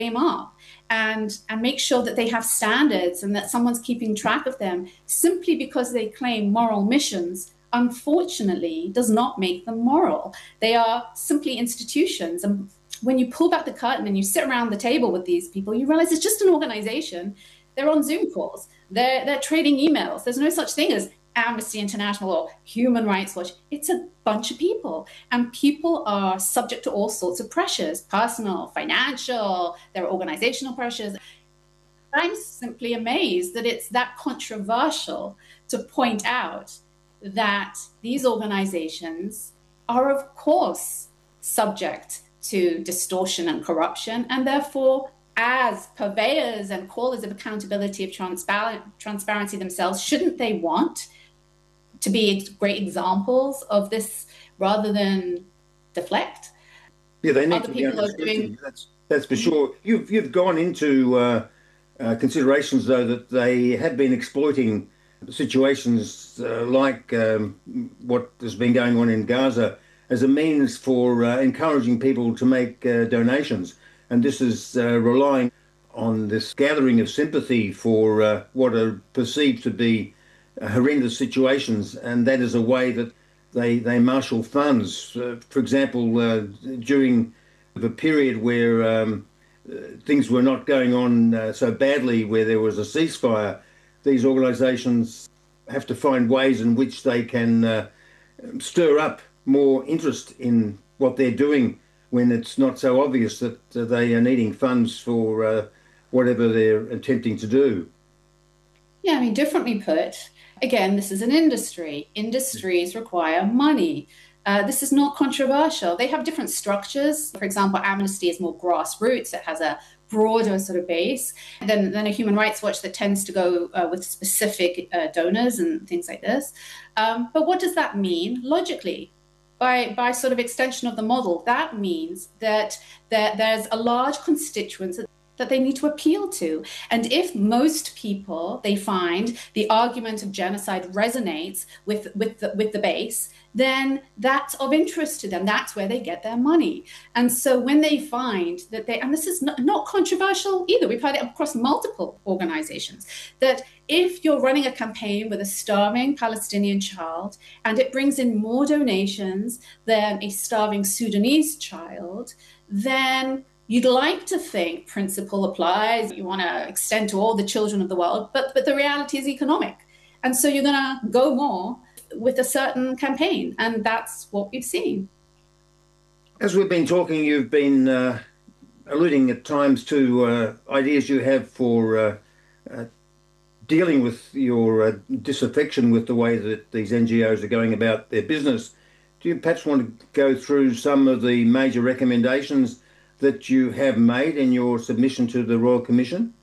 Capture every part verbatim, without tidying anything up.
up and and make sure that they have standards and that someone's keeping track of them simply because they claim moral missions, unfortunately, does not make them moral. They are simply institutions. And when you pull back the curtain and you sit around the table with these people, you realize it's just an organization. They're on Zoom calls. They're, they're trading emails. There's no such thing as Amnesty International or Human Rights Watch. It's a bunch of people, and people are subject to all sorts of pressures, personal, financial, there are organizational pressures. I'm simply amazed that it's that controversial to point out that these organizations are, of course, subject to distortion and corruption, and therefore, as purveyors and callers of accountability of transparent, transparency themselves, shouldn't they want to be great examples of this rather than deflect? Yeah, they need Other to be people are understood. doing... That's, that's for sure. You've, you've gone into uh, uh, considerations, though, that they have been exploiting situations uh, like um, what has been going on in Gaza as a means for uh, encouraging people to make uh, donations. And this is uh, relying on this gathering of sympathy for uh, what are perceived to be uh, horrendous situations. And that is a way that they, they marshal funds. Uh, for example, uh, during the period where um, uh, things were not going on uh, so badly, where there was a ceasefire, these organisations have to find ways in which they can uh, stir up more interest in what they're doing when it's not so obvious that uh, they are needing funds for uh, whatever they're attempting to do. Yeah, I mean, differently put, again, this is an industry. Industries require money. Uh, this is not controversial. They have different structures. For example, Amnesty is more grassroots. It has a broader sort of base than, than a Human Rights Watch that tends to go uh, with specific uh, donors and things like this. Um, but what does that mean logically? By, by sort of extension of the model, that means that there, there's a large constituency that they need to appeal to. And if most people, they find the argument of genocide resonates with, with, the, with the base, then that's of interest to them. That's where they get their money. And so when they find that they, and this is not, not controversial either, we've had it across multiple organizations, that if you're running a campaign with a starving Palestinian child and it brings in more donations than a starving Sudanese child, then you'd like to think principle applies, you want to extend to all the children of the world, but, but the reality is economic. And so you're going to go more with a certain campaign, and that's what we've seen. As we've been talking, you've been uh, alluding at times to uh, ideas you have for uh, uh, dealing with your uh, disaffection with the way that these N G Os are going about their business. Do you perhaps want to go through some of the major recommendations that you have made in your submission to the Royal Commission?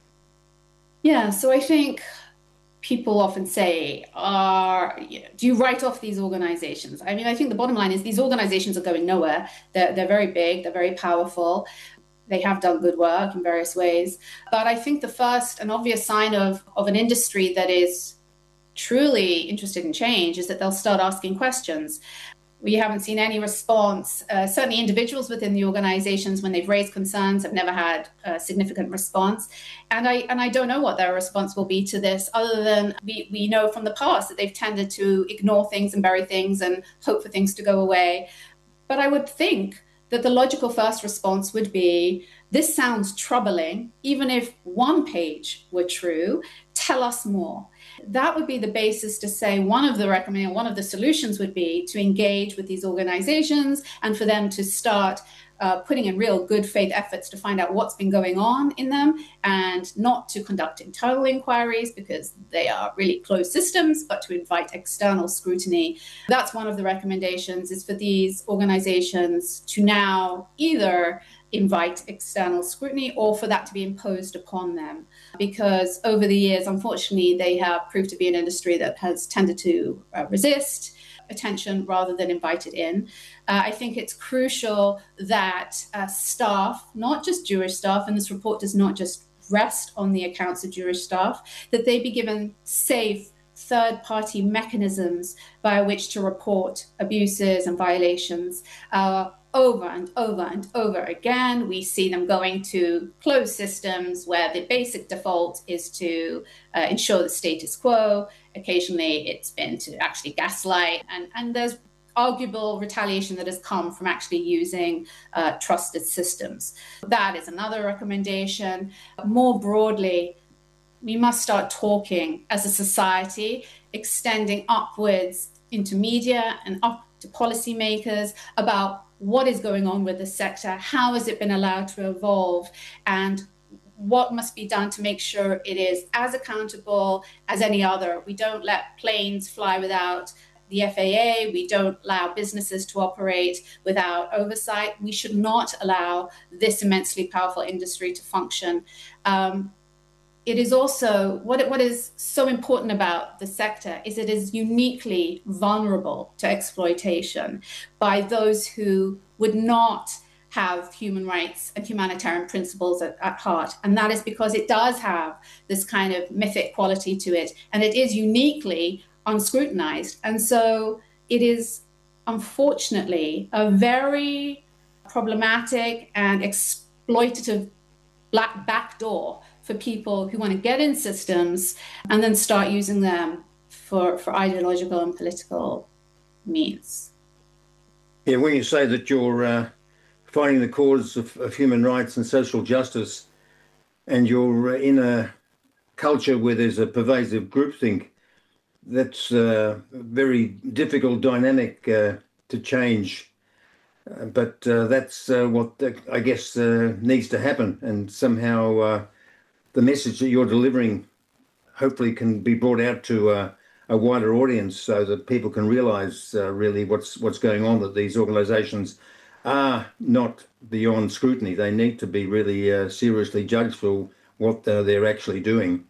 Yeah, so I think people often say, are, do you write off these organizations? I mean, I think the bottom line is these organizations are going nowhere. They're, they're very big, they're very powerful. They have done good work in various ways. But I think the first and obvious sign of, of an industry that is truly interested in change is that they'll start asking questions. We haven't seen any response. Uh, certainly individuals within the organizations, when they've raised concerns, have never had a significant response. And I and I don't know what their response will be to this, other than we, we know from the past that they've tended to ignore things and bury things and hope for things to go away. But I would think that the logical first response would be, this sounds troubling, even if one page were true, tell us more. That would be the basis to say one of the recommend, one of the solutions would be to engage with these organizations and for them to start uh, putting in real good faith efforts to find out what's been going on in them, and not to conduct internal inquiries because they are really closed systems, but to invite external scrutiny. That's one of the recommendations, is for these organizations to now either invite external scrutiny or for that to be imposed upon them. Because over the years, unfortunately, they have proved to be an industry that has tended to uh, resist attention rather than invite it in. Uh, I think it's crucial that uh, staff, not just Jewish staff, and this report does not just rest on the accounts of Jewish staff, that they be given safe third-party mechanisms by which to report abuses and violations. Uh, over and over and over again. We see them going to closed systems where the basic default is to uh, ensure the status quo. Occasionally it's been to actually gaslight, and, and there's arguable retaliation that has come from actually using uh, trusted systems. That is another recommendation. More broadly, we must start talking as a society, extending upwards into media and up to policymakers about what is going on with the sector, how has it been allowed to evolve, and what must be done to make sure it is as accountable as any other. We don't let planes fly without the F A A. We don't allow businesses to operate without oversight. We should not allow this immensely powerful industry to function. Um, It is also, what, what is so important about the sector is it is uniquely vulnerable to exploitation by those who would not have human rights and humanitarian principles at, at heart. And that is because it does have this kind of mythic quality to it, and it is uniquely unscrutinized. And so it is, unfortunately, a very problematic and exploitative black backdoor for people who want to get in systems and then start using them for, for ideological and political means. Yeah, when you say that you're uh, fighting the cause of, of human rights and social justice, and you're in a culture where there's a pervasive groupthink, that's a very difficult dynamic uh, to change. Uh, but uh, that's uh, what uh, I guess uh, needs to happen, and somehow uh, the message that you're delivering hopefully can be brought out to uh, a wider audience so that people can realise uh, really what's what's going on, that these organisations are not beyond scrutiny. They need to be really uh, seriously judged for what uh, they're actually doing.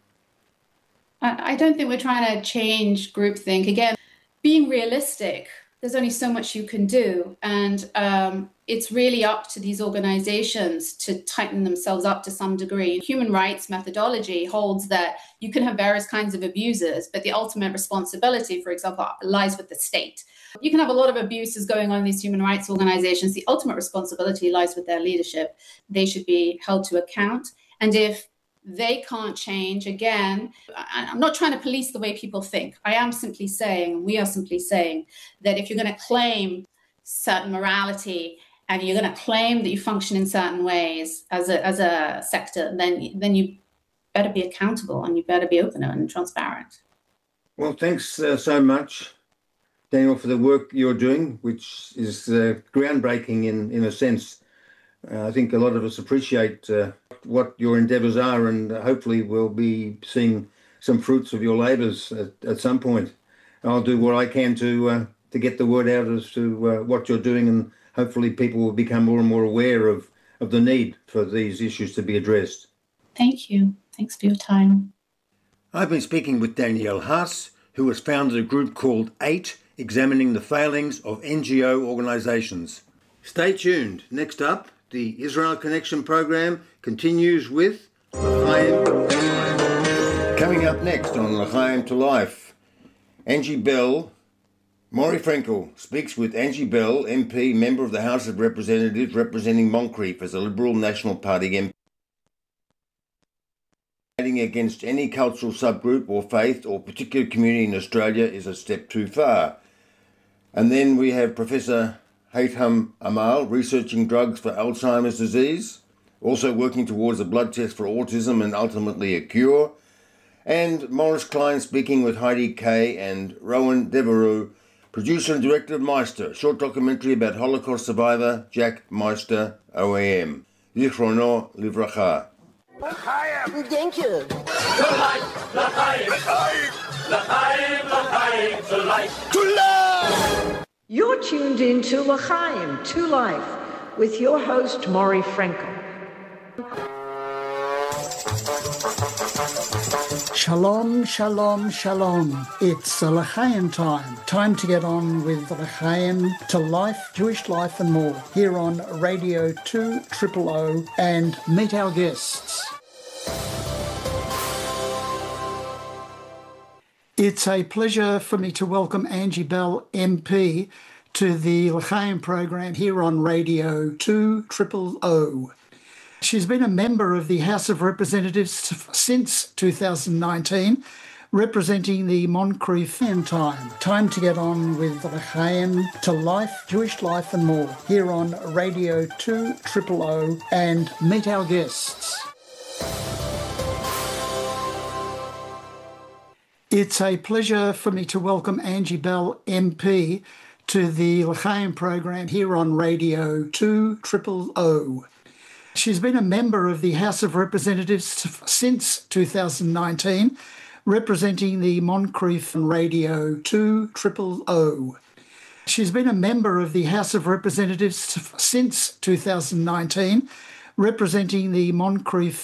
I don't think we're trying to change groupthink. Again, being realistic, there's only so much you can do. And um, it's really up to these organizations to tighten themselves up to some degree. Human rights methodology holds that you can have various kinds of abusers, but the ultimate responsibility, for example, lies with the state. You can have a lot of abuses going on in these human rights organizations. The ultimate responsibility lies with their leadership. They should be held to account. And if they can't change, again, I'm not trying to police the way people think. I am simply saying, we are simply saying, that if you're going to claim certain morality and you're going to claim that you function in certain ways as a as a sector, then then you better be accountable and you better be open and transparent. Well, thanks uh, so much, Daniel, for the work you're doing, which is uh, groundbreaking in, in a sense. Uh, I think a lot of us appreciate uh, what your endeavours are, and hopefully we'll be seeing some fruits of your labours at, at some point. I'll do what I can to uh, to get the word out as to uh, what you're doing, and hopefully people will become more and more aware of, of the need for these issues to be addressed. Thank you. Thanks for your time. I've been speaking with Danielle Haas, who has founded a group called eight, examining the failings of N G O organisations. Stay tuned. Next up, the Israel Connection program continues with L'chaim to Life. Coming up next on L'chaim to Life, Angie Bell, Maury Frankel speaks with Angie Bell, M P, member of the House of Representatives representing Moncrief as a Liberal National Party M P. Against any cultural subgroup or faith or particular community in Australia is a step too far. And then we have Professor Haytham Amal, researching drugs for Alzheimer's disease, also working towards a blood test for autism and ultimately a cure, and Morris Klein speaking with Heidi Kay and Rowan Devereux, producer and director of Meister, a short documentary about Holocaust survivor Jack Meister, O A M. Zichrono Livracha. L'chaim! Thank you. To life, l'chaim, l'chaim, l'chaim, l'chaim, to life. To life! You're tuned in to L'chaim, to Life, with your host, Maury Frankel. Shalom, shalom, shalom. It's a L'chaim time. Time to get on with L'chaim to Life, Jewish life and more, here on Radio two O O O, and meet our guests. It's a pleasure for me to welcome Angie Bell, M P, to the L'chaim program here on Radio two Triple O. She's been a member of the House of Representatives since two thousand nineteen, representing the Moncrief and Time. Time to get on with L'chaim to life, Jewish life and more here on Radio two Triple O, and meet our guests. It's a pleasure for me to welcome Angie Bell, M P, to the L'chaim program here on Radio two Triple O. She's been a member of the House of Representatives since two thousand nineteen, representing the Moncrief and Radio two Triple O. She's been a member of the House of Representatives since two thousand nineteen, representing the Moncrief